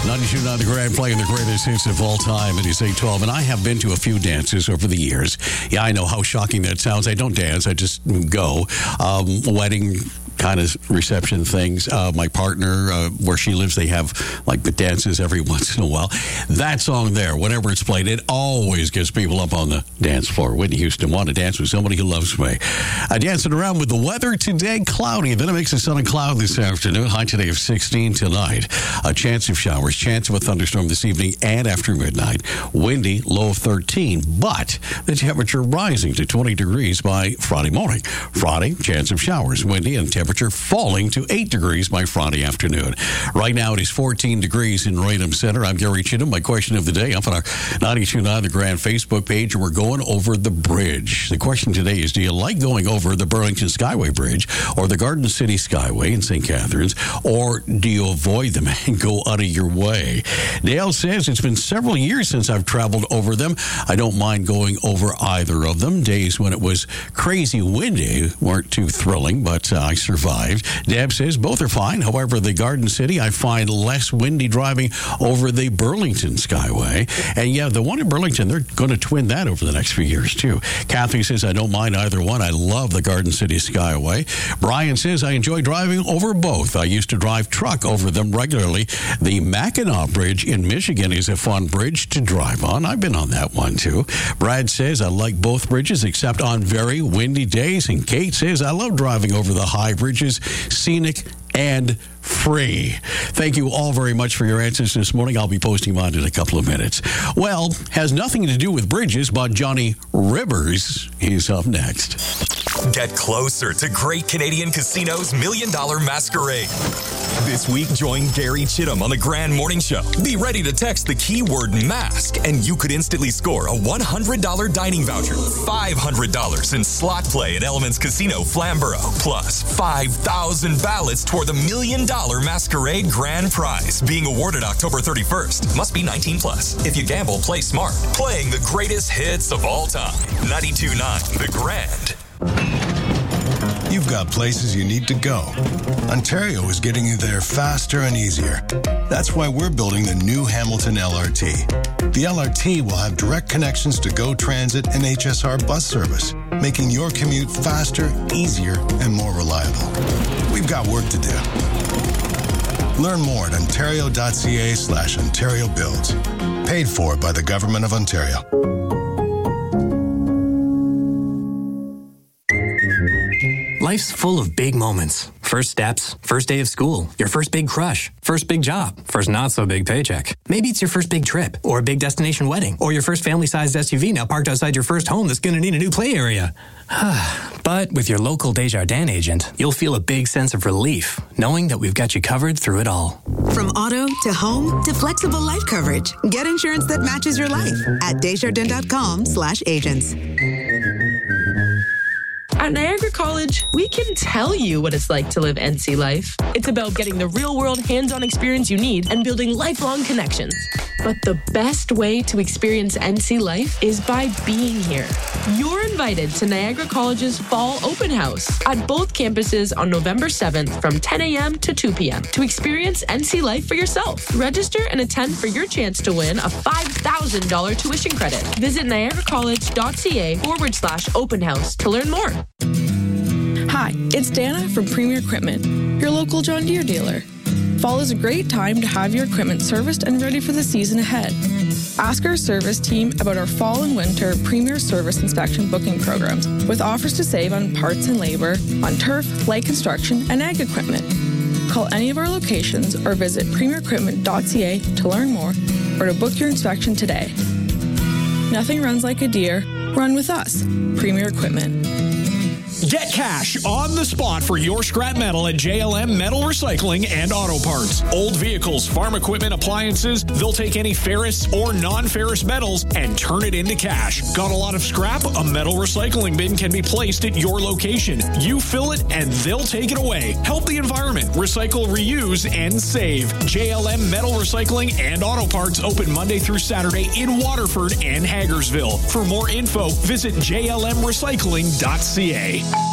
92.9 The Grand, playing the greatest hits of all time. It is 8:12, and I have been to a few dances over the years. Yeah, I know how shocking that sounds. I don't dance. I just go. Wedding kind of reception things. My partner, where she lives, they have like the dances every once in a while. That song there, whenever it's played, it always gets people up on the dance floor. Whitney Houston, want to dance with somebody who loves me. Dancing around with the weather today, cloudy. Then it makes the sun and cloud this afternoon. High today of 16 tonight. A chance of showers, chance of a thunderstorm this evening and after midnight. Windy, low of 13, but the temperature rising to 20 degrees by Friday morning. Friday, chance of showers, windy, and temperature falling to 8 degrees by Friday afternoon. Right now it is 14 degrees in Raynham Center. I'm Gary Chittum. My question of the day up on our 92.9 The Grand Facebook page, and we're going over the bridge. The question today is, do you like going over the Burlington Skyway Bridge or the Garden City Skyway in St. Catharines, or do you avoid them and go out of your way? Dale says, it's been several years since I've traveled over them. I don't mind going over either of them. Days when it was crazy windy weren't too thrilling, but I survived. Deb says both are fine. However, the Garden City, I find less windy driving over the Burlington Skyway. And yeah, the one in Burlington, they're going to twin that over the next few years too. Kathy says, I don't mind either one. I love the Garden City Skyway. Brian says, I enjoy driving over both. I used to drive truck over them regularly. The Mackinac Bridge in Michigan is a fun bridge to drive on. I've been on that one too. Brad says, I like both bridges except on very windy days. And Kate says, I love driving over the high bridges, scenic and free. Thank you all very much for your answers this morning. I'll be posting mine in a couple of minutes. Well, has nothing to do with bridges, but Johnny Rivers is up next. Get closer to Great Canadian Casino's $1 Million Masquerade. This week, join Gary Chittum on the Grand Morning Show. Be ready to text the keyword mask, and you could instantly score a $100 dining voucher, $500 in slot play at Elements Casino Flamborough, plus 5,000 ballots toward the $1 Million Masquerade Grand Prize, being awarded October 31st. Must be 18 plus. If you gamble, play smart. Playing the greatest hits of all time. 92.9 The Grand. You've got places you need to go. Ontario is getting you there faster and easier. That's why we're building the new Hamilton LRT. The LRT will have direct connections to GO Transit and HSR bus service, making your commute faster, easier, and more reliable. We've got work to do. Learn more at ontario.ca/Ontario Builds. Paid for by the Government of Ontario. Life's full of big moments. First steps, first day of school, your first big crush, first big job, first not so big paycheck. Maybe it's your first big trip, or a big destination wedding, or your first family-sized SUV now parked outside your first home that's going to need a new play area. But with your local Desjardins agent, you'll feel a big sense of relief, knowing that we've got you covered through it all. From auto to home to flexible life coverage, get insurance that matches your life at Desjardins.com/agents. At Niagara College, we can tell you what it's like to live NC life. It's about getting the real-world hands-on experience you need and building lifelong connections. But the best way to experience NC life is by being here. You're invited to Niagara College's Fall Open House at both campuses on November 7th from 10 a.m. to 2 p.m. to experience NC life for yourself. Register and attend for your chance to win a $5,000 tuition credit. Visit niagaracollege.ca/open house to learn more. Hi, it's Dana from Premier Equipment, your local John Deere dealer. Fall is a great time to have your equipment serviced and ready for the season ahead. Ask our service team about our fall and winter Premier Service Inspection booking programs with offers to save on parts and labor, on turf, light construction, and ag equipment. Call any of our locations or visit premierequipment.ca to learn more or to book your inspection today. Nothing runs like a Deere. Run with us. Premier Equipment. Get cash on the spot for your scrap metal at JLM Metal Recycling and Auto Parts. Old vehicles, farm equipment, appliances, they'll take any ferrous or non-ferrous metals and turn it into cash. Got a lot of scrap? A metal recycling bin can be placed at your location. You fill it and they'll take it away. Help the environment. Recycle, reuse, and save. JLM Metal Recycling and Auto Parts open Monday through Saturday in Waterford and Hagersville. For more info, visit jlmrecycling.ca.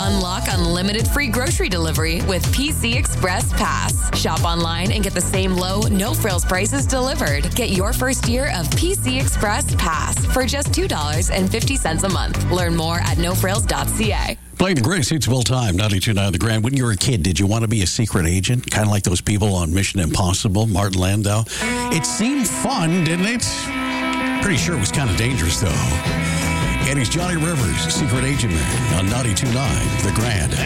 Unlock unlimited free grocery delivery with PC Express Pass. Shop online and get the same low, no-frills prices delivered. Get your first year of PC Express Pass for just $2.50 a month. Learn more at nofrills.ca. Playing the greatest hits of all time, 92.9 The Grand. When you were a kid, did you want to be a secret agent? Kind of like those people on Mission Impossible, Martin Landau. It seemed fun, didn't it? Pretty sure it was kind of dangerous, though. And he's Johnny Rivers, secret agent man, on 92.9 The Grand.